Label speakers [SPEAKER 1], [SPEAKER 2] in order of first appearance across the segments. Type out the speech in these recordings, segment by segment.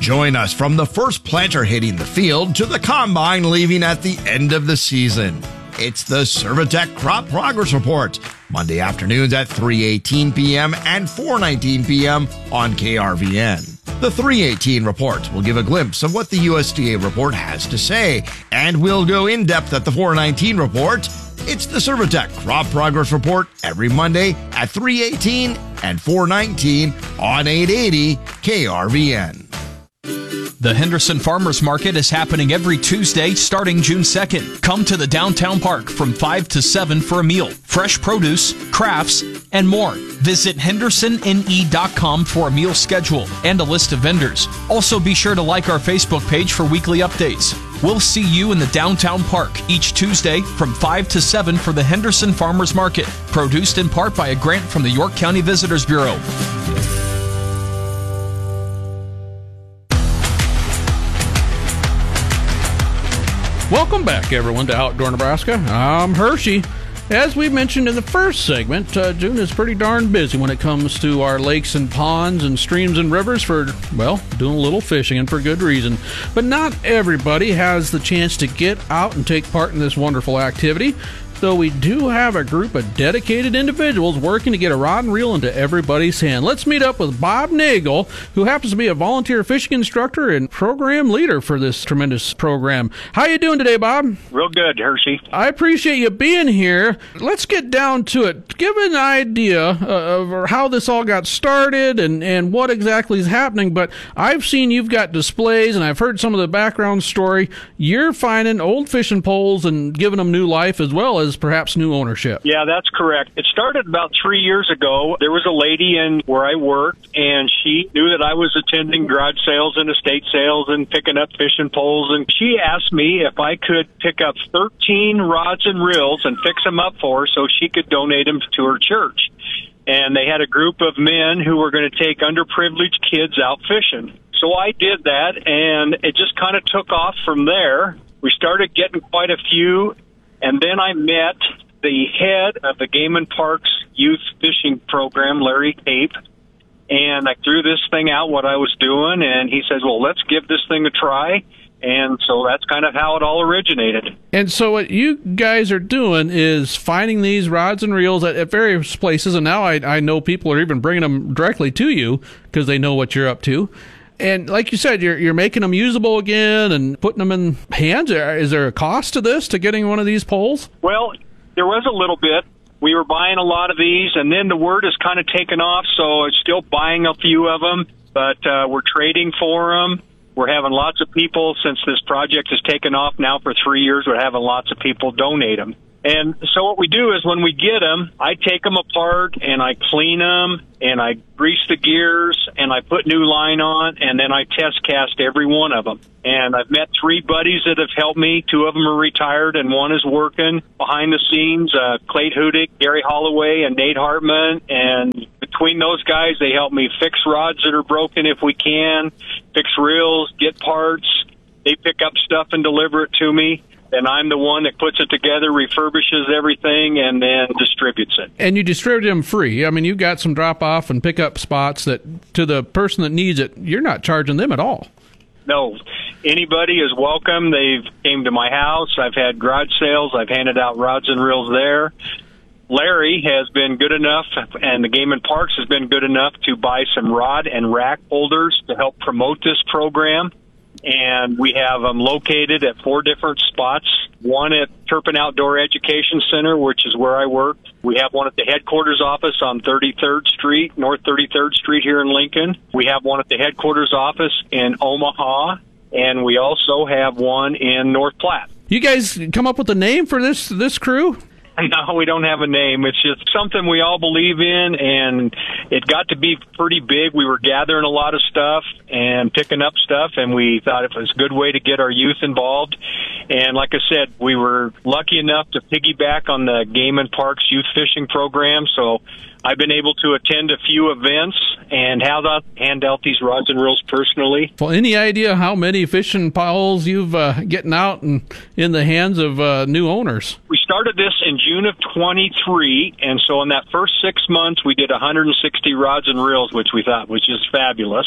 [SPEAKER 1] Join us from the first planter hitting the field to the combine leaving at the end of the season. It's the Servitech Crop Progress Report, Monday afternoons at 3:18 p.m. and 4:19 p.m. on KRVN. The 3:18 report will give a glimpse of what the USDA report has to say, and we'll go in depth at the 4:19 report. It's the Servitech Crop Progress Report every Monday at 3:18 and 4:19 on 880 KRVN.
[SPEAKER 2] The Henderson Farmers Market is happening every Tuesday starting June 2nd. Come to the downtown park from 5 to 7 for a meal, fresh produce, crafts, and more. Visit hendersonne.com for a meal schedule and a list of vendors. Also be sure to like our Facebook page for weekly updates. We'll see you in the downtown park each Tuesday from 5 to 7 for the Henderson Farmers Market, produced in part by a grant from the York County Visitors Bureau.
[SPEAKER 3] Welcome back, everyone, to Outdoor Nebraska. I'm Hershey. As we mentioned in the first segment, June is pretty darn busy when it comes to our lakes and ponds and streams and rivers for, well, doing a little fishing, and for good reason. But not everybody has the chance to get out and take part in this wonderful activity. Though we do have a group of dedicated individuals working to get a rod and reel into everybody's hand. Let's meet up with Bob Nagel, who happens to be a volunteer fishing instructor and program leader for this tremendous program. How you doing today, Bob?
[SPEAKER 4] Real good, Hershey.
[SPEAKER 3] I appreciate you being here. Let's get down to it. Give an idea of how this all got started and what exactly is happening. But I've seen you've got displays, and I've heard some of the background story. You're finding old fishing poles and giving them new life, as well as perhaps new ownership.
[SPEAKER 4] Yeah, that's correct. It started about 3 years ago. There was a lady in where I worked, and she knew that I was attending garage sales and estate sales and picking up fishing poles, and she asked me if I could pick up 13 rods and reels and fix them up for her so she could donate them to her church. And they had a group of men who were going to take underprivileged kids out fishing. So I did that, and it just kind of took off from there. We started getting quite a few. And then I met the head of the Game and Parks Youth Fishing Program, Larry Cape, and I threw this thing out, what I was doing, and he says, well, let's give this thing a try. And so that's kind of how it all originated.
[SPEAKER 3] And so what you guys are doing is finding these rods and reels at various places, and now I know people are even bringing them directly to you because they know what you're up to. And like you said, you're making them usable again and putting them in hands. Is there a cost to this, to getting one of these poles?
[SPEAKER 4] Well, there was a little bit. We were buying a lot of these, and then the word has kind of taken off, so it's still buying a few of them, but we're trading for them. We're having lots of people, since this project has taken off now for 3 years, we're having lots of people donate them. And so what we do is when we get them, I take them apart and I clean them and I grease the gears and I put new line on, and then I test cast every one of them. And I've met 3 buddies that have helped me. 2 of them are retired and 1 is working behind the scenes, Clayton Hudick, Gary Holloway, and Nate Hartman. And between those guys, they help me fix rods that are broken if we can, fix reels, get parts. They pick up stuff and deliver it to me. And I'm the one that puts it together, refurbishes everything, and then distributes it.
[SPEAKER 3] And you distribute them free. I mean, you've got some drop-off and pick-up spots that, to the person that needs it, you're not charging them at all.
[SPEAKER 4] No. Anybody is welcome. They've came to my house. I've had garage sales. I've handed out rods and reels there. Larry has been good enough, and the Game and Parks has been good enough to buy some rod and rack holders to help promote this program. And we have them located at 4 different spots. One at Turpin Outdoor Education Center, which is where I work. We have one at the headquarters office on 33rd Street, North 33rd Street here in Lincoln. We have one at the headquarters office in Omaha. And we also have one in North Platte.
[SPEAKER 3] You guys come up with a name for this crew?
[SPEAKER 4] No, we don't have a name. It's just something we all believe in, and it got to be pretty big. We were gathering a lot of stuff and picking up stuff, and we thought it was a good way to get our youth involved. And like I said, we were lucky enough to piggyback on the Game and Parks Youth Fishing Program, so I've been able to attend a few events and hand out these rods and reels personally.
[SPEAKER 3] Well, any idea how many fishing poles you've getting out and in the hands of new owners?
[SPEAKER 4] We started this in June of 23, and so in that first 6 months, we did 160 rods and reels, which we thought was just fabulous.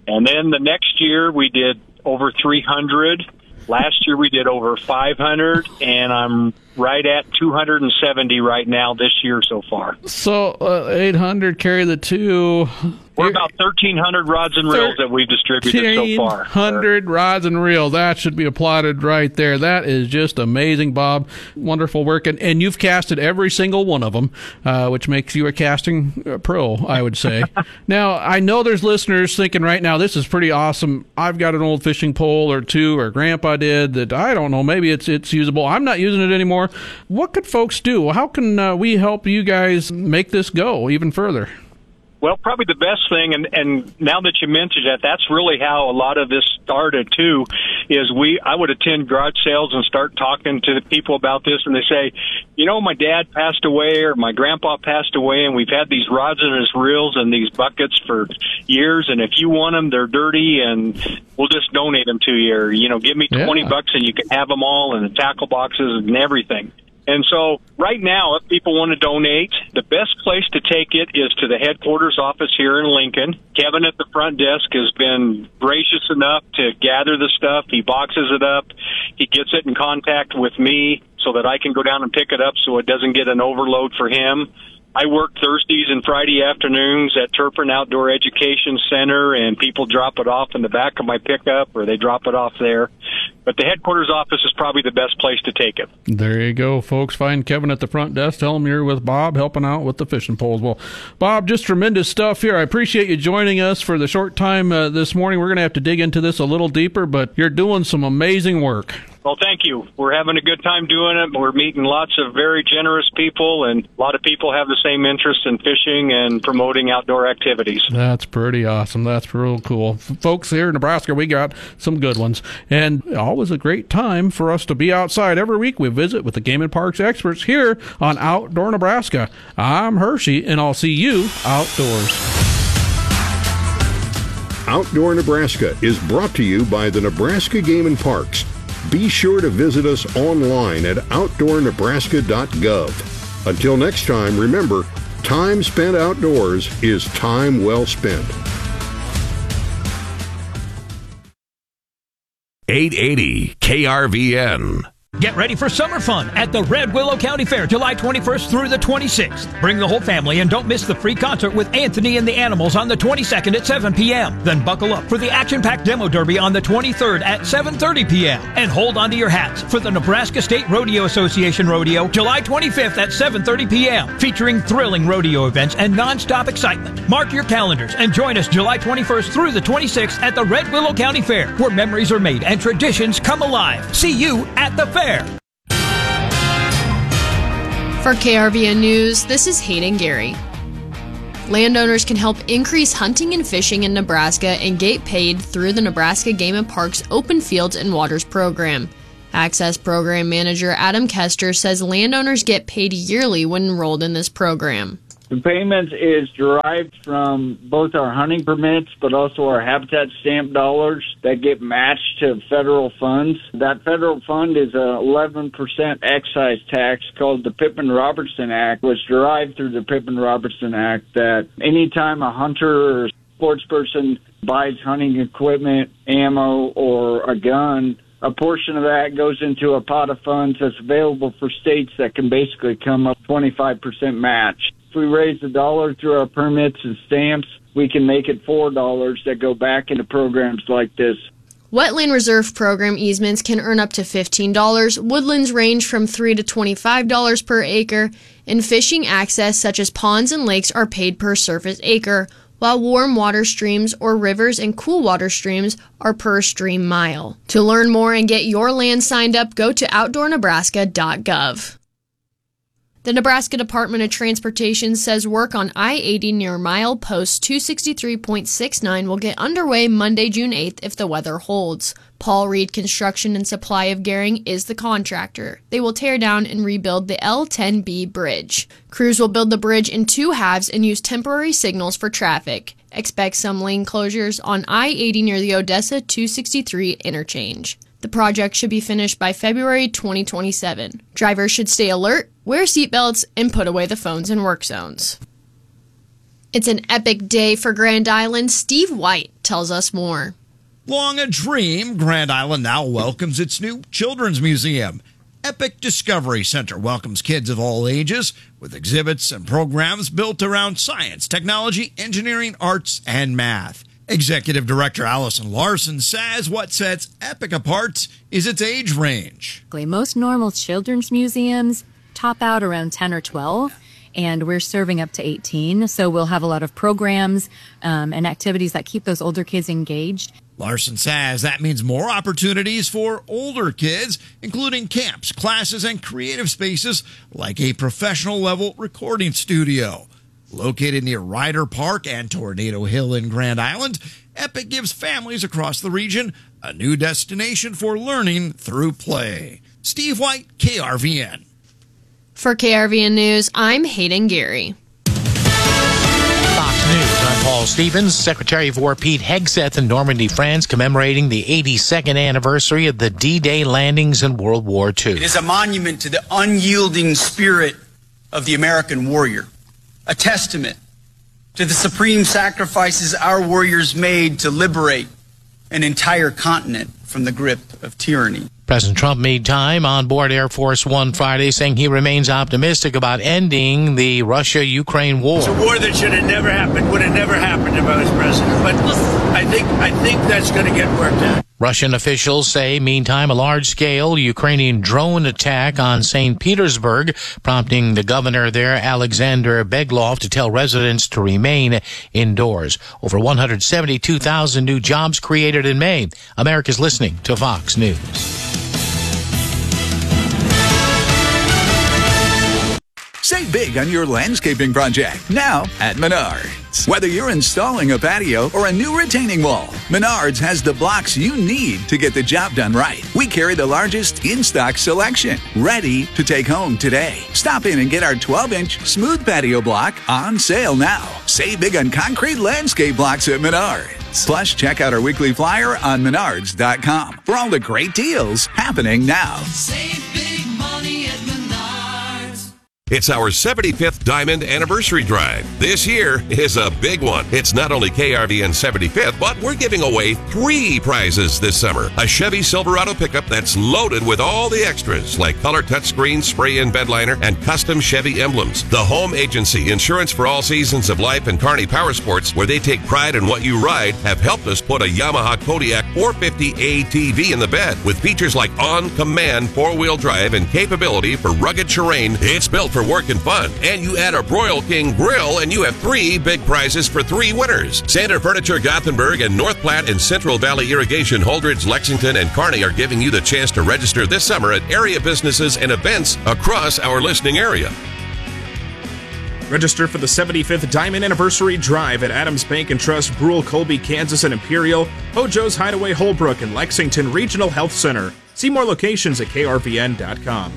[SPEAKER 4] And then the next year we did over 300. Last year we did over 500, and I'm right at 270 right now this year so far.
[SPEAKER 3] So 800 carry the 2.
[SPEAKER 4] We're about 1,300 rods and reels that we've distributed so far.
[SPEAKER 3] 1,300 rods and reels. That should be applauded right there. That is just amazing, Bob. Wonderful work. And you've casted every single one of them, which makes you a casting pro, I would say. Now, I know there's listeners thinking right now, this is pretty awesome. I've got an old fishing pole or two, or Grandpa did, that I don't know, maybe it's usable. I'm not using it anymore. What could folks do? How can we help you guys make this go even further?
[SPEAKER 4] Well, probably the best thing, and now that you mentioned that, that's really how a lot of this started too, is I would attend garage sales and start talking to the people about this, and they say, you know, my dad passed away or my grandpa passed away, and we've had these rods and these reels and these buckets for years, and if you want them, they're dirty, and we'll just donate them to you, or, you know, give me $20 and you can have them all, and the tackle boxes and everything. And so right now, if people want to donate, the best place to take it is to the headquarters office here in Lincoln. Kevin at the front desk has been gracious enough to gather the stuff. He boxes it up. He gets it in contact with me so that I can go down and pick it up so it doesn't get an overload for him. I work Thursdays and Friday afternoons at Turpin Outdoor Education Center, and people drop it off in the back of my pickup, or they drop it off there. But the headquarters office is probably the best place to take it.
[SPEAKER 3] There you go, folks. Find Kevin at the front desk. Tell him you're with Bob, helping out with the fishing poles. Well, Bob, just tremendous stuff here. I appreciate you joining us for the short time this morning. We're going to have to dig into this a little deeper, but you're doing some amazing work.
[SPEAKER 4] Well, thank you. We're having a good time doing it. We're meeting lots of very generous people, and a lot of people have the same interest in fishing and promoting outdoor activities.
[SPEAKER 3] That's pretty awesome. That's real cool. Folks, here in Nebraska, we got some good ones, and always a great time for us to be outside. Every week we visit with the Game and Parks experts here on Outdoor Nebraska. I'm Hershey, and I'll see you outdoors.
[SPEAKER 5] Outdoor Nebraska is brought to you by the Nebraska Game and Parks. Be sure to visit us online at outdoornebraska.gov. Until next time, remember, time spent outdoors is time well spent.
[SPEAKER 6] 880 KRVN.
[SPEAKER 7] Get ready for summer fun at the Red Willow County Fair, July 21st through the 26th. Bring the whole family and don't miss the free concert with Anthony and the Animals on the 22nd at 7 p.m. Then buckle up for the action-packed demo derby on the 23rd at 7:30 p.m. And hold on to your hats for the Nebraska State Rodeo Association Rodeo, July 25th at 7:30 p.m. featuring thrilling rodeo events and non-stop excitement. Mark your calendars and join us July 21st through the 26th at the Red Willow County Fair, where memories are made and traditions come alive. See you at the fair.
[SPEAKER 8] For KRVN News, this is Hayden Gary. Landowners can help increase hunting and fishing in Nebraska and get paid through the Nebraska Game and Parks Open Fields and Waters program. Access Program Manager Adam Kester says landowners get paid yearly when enrolled in this program.
[SPEAKER 9] The payment is derived from both our hunting permits, but also our habitat stamp dollars that get matched to federal funds. That federal fund is a 11% excise tax called the Pippin-Robertson Act, which derived through the Pippin-Robertson Act that anytime a hunter or sports person buys hunting equipment, ammo, or a gun, a portion of that goes into a pot of funds that's available for states that can basically come up 25% match. If we raise $1 through our permits and stamps, we can make it $4 that go back into programs like this.
[SPEAKER 8] Wetland Reserve Program easements can earn up to $15, woodlands range from $3 to $25 per acre, and fishing access such as ponds and lakes are paid per surface acre, while warm water streams or rivers and cool water streams are per stream mile. To learn more and get your land signed up, go to outdoornebraska.gov. The Nebraska Department of Transportation says work on I-80 near milepost 263.69 will get underway Monday, June 8th if the weather holds. Paul Reed Construction and Supply of Gering is the contractor. They will tear down and rebuild the L10B bridge. Crews will build the bridge in two halves and use temporary signals for traffic. Expect some lane closures on I-80 near the Odessa 263 interchange. The project should be finished by February 2027. Drivers should stay alert, wear seatbelts, and put away the phones in work zones. It's an epic day for Grand Island. Steve White tells us more.
[SPEAKER 1] Long a dream, Grand Island now welcomes its new Children's Museum. Epic Discovery Center welcomes kids of all ages with exhibits and programs built around science, technology, engineering, arts, and math. Executive Director Allison Larson says what sets Epic apart is its age range.
[SPEAKER 10] Most normal children's museums top out around 10 or 12. And we're serving up to 18, so we'll have a lot of programs and activities that keep those older kids engaged.
[SPEAKER 1] Larson says that means more opportunities for older kids, including camps, classes, and creative spaces like a professional-level recording studio. Located near Ryder Park and Tornado Hill in Grand Island, Epic gives families across the region a new destination for learning through play. Steve White, KRVN.
[SPEAKER 8] For KRVN News, I'm Hayden Geary.
[SPEAKER 11] Fox News, I'm Paul Stevens. Secretary of War Pete Hegseth in Normandy, France, commemorating the 82nd anniversary of the D-Day landings in World War II.
[SPEAKER 12] It is a monument to the unyielding spirit of the American warrior, a testament to the supreme sacrifices our warriors made to liberate an entire continent from the grip of tyranny.
[SPEAKER 11] President Trump made time on board Air Force One Friday, saying he remains optimistic about ending the Russia-Ukraine war.
[SPEAKER 13] It's a war that should have never happened, would have never happened if I was president. But I think that's going to get worked out.
[SPEAKER 11] Russian officials say, meantime, a large-scale Ukrainian drone attack on St. Petersburg, prompting the governor there, Alexander Beglov, to tell residents to remain indoors. Over 172,000 new jobs created in May. America's listening to Fox News.
[SPEAKER 14] Save big on your landscaping project now at Menards. Whether you're installing a patio or a new retaining wall, Menards has the blocks you need to get the job done right. We carry the largest in-stock selection, ready to take home today. Stop in and get our 12-inch smooth patio block on sale now. Save big on concrete landscape blocks at Menards. Plus, check out our weekly flyer on Menards.com for all the great deals happening now.
[SPEAKER 15] Save big money at Menards.
[SPEAKER 6] It's our 75th Diamond Anniversary Drive. This year is a big one. It's not only KRVN's 75th, but we're giving away 3 prizes this summer. A Chevy Silverado pickup that's loaded with all the extras, like color touchscreen, spray-in bed liner, and custom Chevy emblems. The Home Agency, Insurance for All Seasons of Life, and Kearney Power Sports, where they take pride in what you ride, have helped us put a Yamaha Kodiak 450 ATV in the bed. With features like on-command 4-wheel drive and capability for rugged terrain, it's built for work and fun. And you add a Broil King grill and you have 3 big prizes for 3 winners. Sander Furniture Gothenburg and North Platte and Central Valley Irrigation, Holdridge, Lexington, and Kearney are giving you the chance to register this summer at area businesses and events across our listening area.
[SPEAKER 16] Register for the 75th Diamond Anniversary Drive at Adams Bank and Trust, Brule, Colby, Kansas, and Imperial, Hojo's Hideaway, Holbrook, and Lexington Regional Health Center. See more locations at krvn.com.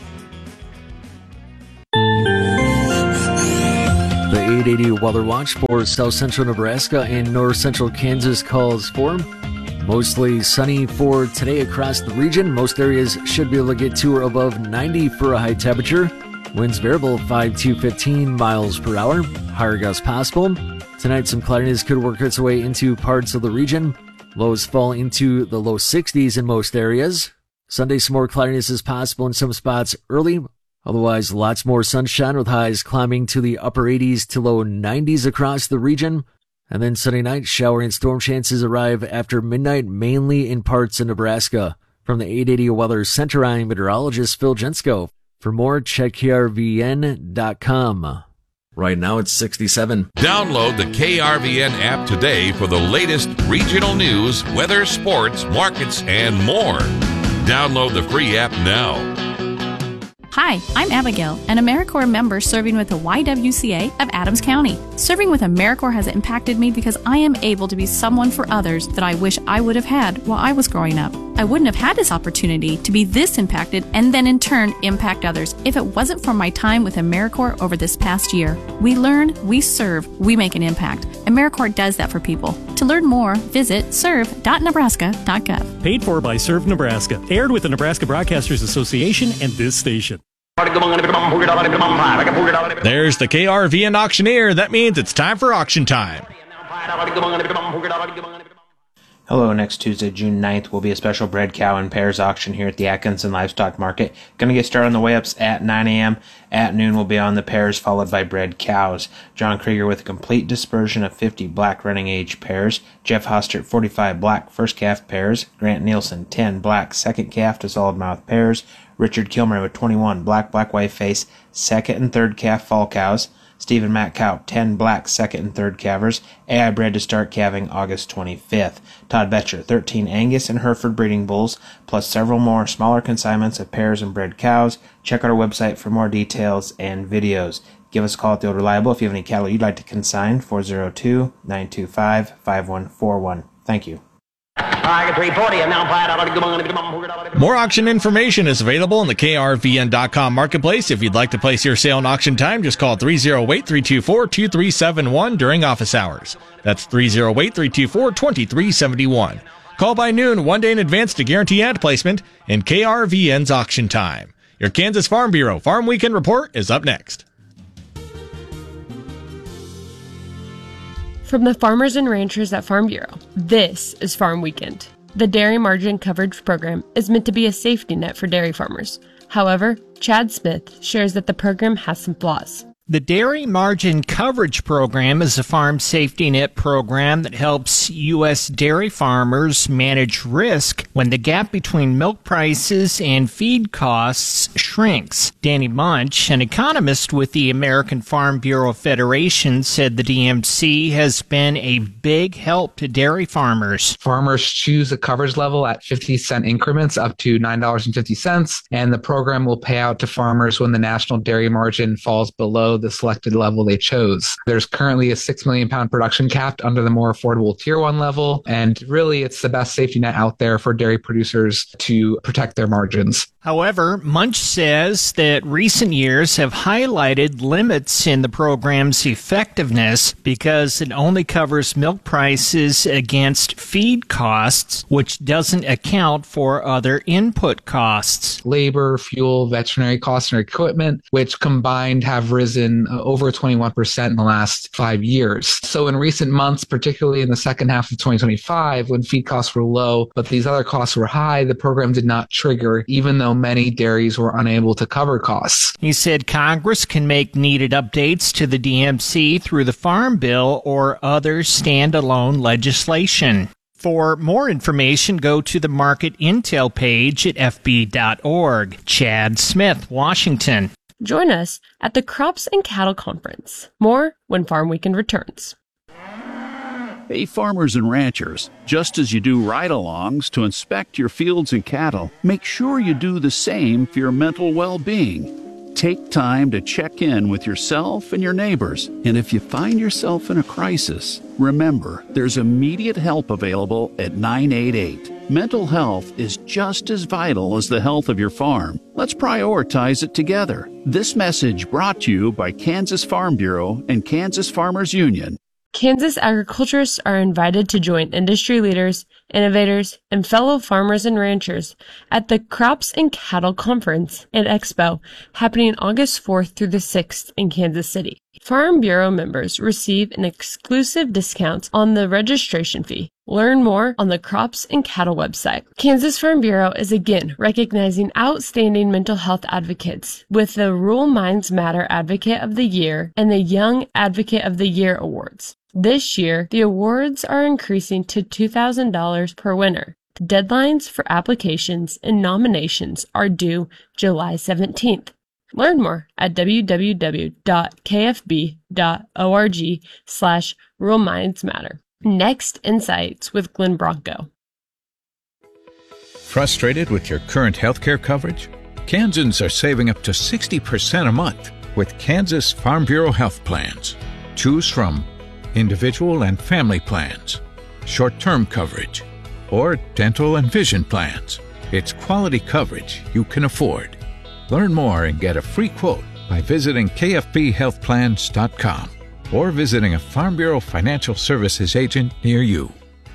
[SPEAKER 17] The 880 Weather Watch for south central Nebraska and north central Kansas calls for mostly sunny for today across the region. Most areas should be able to get to or above 90 for a high temperature. Winds variable 5 to 15 miles per hour. Higher gusts possible. Tonight, some cloudiness could work its way into parts of the region. Lows fall into the low 60s in most areas. Sunday, some more cloudiness is possible in some spots early. Otherwise, lots more sunshine with highs climbing to the upper 80s to low 90s across the region. And then Sunday night, shower and storm chances arrive after midnight, mainly in parts of Nebraska. From the 880 Weather Center, I'm meteorologist Phil Jensko. For more, check krvn.com. Right now, it's 67.
[SPEAKER 6] Download the KRVN app today for the latest regional news, weather, sports, markets, and more. Download the free app now.
[SPEAKER 18] Hi, I'm Abigail, an AmeriCorps member serving with the YWCA of Adams County. Serving with AmeriCorps has impacted me because I am able to be someone for others that I wish I would have had while I was growing up. I wouldn't have had this opportunity to be this impacted and then in turn impact others if it wasn't for my time with AmeriCorps over this past year. We learn, we serve, we make an impact. AmeriCorps does that for people. To learn more, visit serve.nebraska.gov.
[SPEAKER 19] Paid for by Serve Nebraska. Aired with the Nebraska Broadcasters Association and this station. There's the KRVN auctioneer. That means it's time for auction time.
[SPEAKER 20] Hello, next Tuesday, June 9th, will be a special bred cow and pairs auction here at the Atkinson Livestock Market. Going to get started on the weigh-ups at 9 a.m. At noon, we'll be on the pairs, followed by bred cows. John Krieger with a complete dispersion of 50 black running age pairs. Jeff Hostert, 45 black first calf pairs. Grant Nielsen, 10 black second calf to solid mouth pairs. Richard Kilmer with 21 black white face second and third calf fall cows. Stephen Matkow, 10 black second and third calvers. AI bred to start calving August 25th. Todd Betcher, 13 Angus and Hereford breeding bulls, plus several more smaller consignments of pairs and bred cows. Check out our website for more details and videos. Give us a call at the Old Reliable if you have any cattle you'd like to consign, 402-925-5141. Thank you.
[SPEAKER 19] More auction information is available in the KRVN.com marketplace. If you'd like to place your sale in auction time, just call 308-324-2371 during office hours. That's 308-324-2371. Call by noon one day in advance to guarantee ad placement in KRVN's auction time. Your Kansas Farm Bureau Farm Weekend Report is up next.
[SPEAKER 21] From the farmers and ranchers at Farm Bureau, this is Farm Weekend. The Dairy Margin Coverage Program is meant to be a safety net for dairy farmers. However, Chad Smith shares that the program has some flaws.
[SPEAKER 22] The Dairy Margin Coverage Program is a farm safety net program that helps U.S. dairy farmers manage risk when the gap between milk prices and feed costs shrinks. Danny Munch, an economist with the American Farm Bureau Federation, said the DMC has been a big help to dairy farmers.
[SPEAKER 23] Farmers choose a coverage level at 50-cent increments up to $9.50, and the program will pay out to farmers when the national dairy margin falls below the selected level they chose. There's currently a 6 million pound production cap under the more affordable Tier 1 level, and really it's the best safety net out there for dairy producers to protect their margins.
[SPEAKER 22] However, Munch says that recent years have highlighted limits in the program's effectiveness because it only covers milk prices against feed costs, which doesn't account for other input costs.
[SPEAKER 23] Labor, fuel, veterinary costs, and equipment, which combined have risen over 21% in the last 5 years. So in recent months, particularly in the second half of 2025, when feed costs were low, but these other costs were high, the program did not trigger, even though many dairies were unable to cover costs.
[SPEAKER 22] He said Congress can make needed updates to the DMC through the Farm Bill or other standalone legislation. For more information, go to the Market Intel page at fb.org. Chad Smith, Washington.
[SPEAKER 21] Join us at the Crops and Cattle Conference. More when Farm Weekend returns.
[SPEAKER 24] Hey, farmers and ranchers, just as you do ride-alongs to inspect your fields and cattle, make sure you do the same for your mental well-being. Take time to check in with yourself and your neighbors. And if you find yourself in a crisis, remember, there's immediate help available at 988. Mental health is just as vital as the health of your farm. Let's prioritize it together. This message brought to you by Kansas Farm Bureau and Kansas Farmers Union.
[SPEAKER 21] Kansas agriculturists are invited to join industry leaders, innovators, and fellow farmers and ranchers at the Crops and Cattle Conference and Expo happening August 4th through the 6th in Kansas City. Farm Bureau members receive an exclusive discount on the registration fee. Learn more on the Crops and Cattle website. Kansas Farm Bureau is again recognizing outstanding mental health advocates with the Rural Minds Matter Advocate of the Year and the Young Advocate of the Year awards. This year, the awards are increasing to $2,000 per winner. The deadlines for applications and nominations are due July 17th. Learn more at www.kfb.org/ruralmindsmatter. Next, Insights with Glenn Bronco.
[SPEAKER 25] Frustrated with your current healthcare coverage? Kansans are saving up to 60% a month with Kansas Farm Bureau health plans. Choose from individual and family plans, short-term coverage, or dental and vision plans. It's quality coverage you can afford. Learn more and get a free quote by visiting kfbhealthplans.com or visiting a Farm Bureau Financial Services agent near you.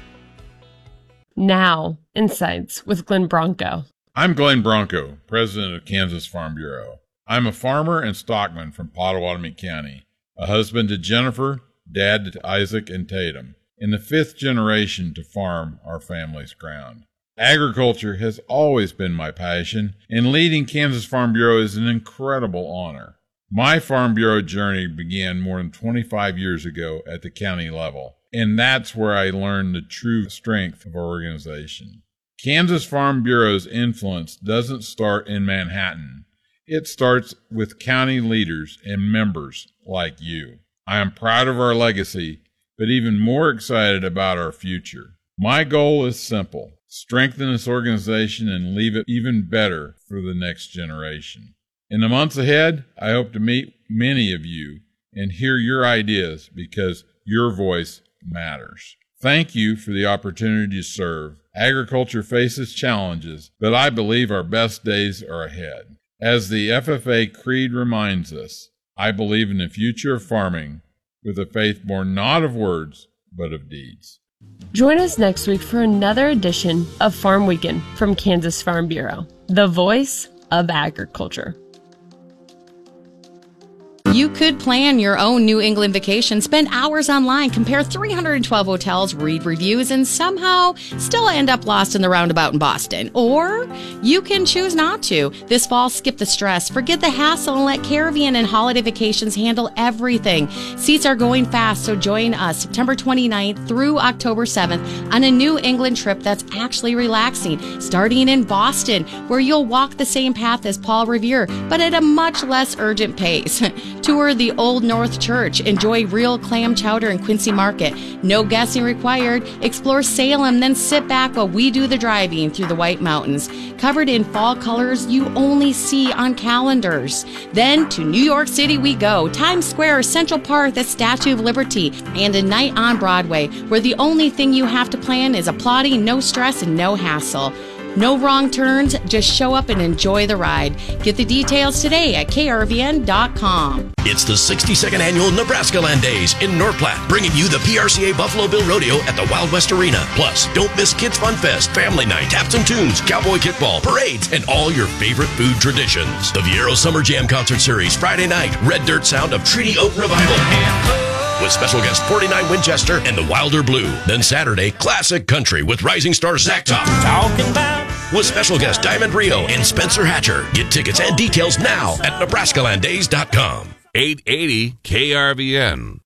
[SPEAKER 21] Now, Insights with Glenn Bronco.
[SPEAKER 26] I'm Glenn Bronco, president of Kansas Farm Bureau.
[SPEAKER 2] I'm a farmer and stockman from Pottawatomie County, a husband to Jennifer, dad to Isaac and Tatum, and the 5th generation to farm our family's ground. Agriculture has always been my passion, and leading Kansas Farm Bureau is an incredible honor. My Farm Bureau journey began more than 25 years ago at the county level, and that's where I learned the true strength of our organization. Kansas Farm Bureau's influence doesn't start in Manhattan. It starts with county leaders and members like you. I am proud of our legacy, but even more excited about our future. My goal is simple: strengthen this organization and leave it even better for the next generation. In the months ahead, I hope to meet many of you and hear your ideas, because your voice matters. Thank you for the opportunity to serve. Agriculture faces challenges, but I believe our best days are ahead. As the FFA Creed reminds us, I believe in the future of farming with a faith born not of words, but of deeds.
[SPEAKER 21] Join us next week for another edition of Farm Weekend from Kansas Farm Bureau, the voice of agriculture.
[SPEAKER 3] You could plan your own New England vacation, spend hours online, compare 312 hotels, read reviews, and somehow still end up lost in the roundabout in Boston. Or you can choose not to. This fall, skip the stress, forget the hassle, and let Caravan and Holiday Vacations handle everything. Seats are going fast, so join us September 29th through October 7th on a New England trip that's actually relaxing, starting in Boston, where you'll walk the same path as Paul Revere, but at a much less urgent pace. Tour the Old North Church, enjoy real clam chowder in Quincy Market. No guessing required. Explore Salem, then sit back while we do the driving through the White Mountains, covered in fall colors you only see on calendars. Then to New York City we go. Times Square, Central Park, the Statue of Liberty, and a night on Broadway, where the only thing you have to plan is applauding, no stress, and no hassle. No wrong turns, just show up and enjoy the ride. Get the details today at krvn.com.
[SPEAKER 4] It's the 62nd Annual Nebraska Land Days in North Platte, bringing you the PRCA Buffalo Bill Rodeo at the Wild West Arena. Plus, don't miss Kids Fun Fest, Family Night, Taps and Tunes, Cowboy Kickball, parades, and all your favorite food traditions. The Viero Summer Jam Concert Series, Friday night, Red Dirt Sound of Treaty Oak Revival, with special guest 49 Winchester and the Wilder Blue. Then Saturday, classic country with rising star Zach Top. Talking about. With special guest Diamond Rio and Spencer Hatcher. Get tickets and details now at NebraskaLandDays.com.
[SPEAKER 6] 880 KRVN.